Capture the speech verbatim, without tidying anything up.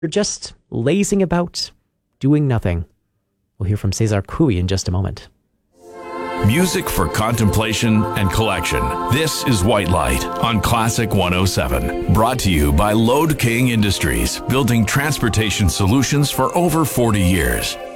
you're just lazing about, doing nothing. We'll hear from Cesar Cui in just a moment. Music for contemplation and collection. This is White Light on Classic one oh seven. Brought to you by Load King Industries, building transportation solutions for over forty years.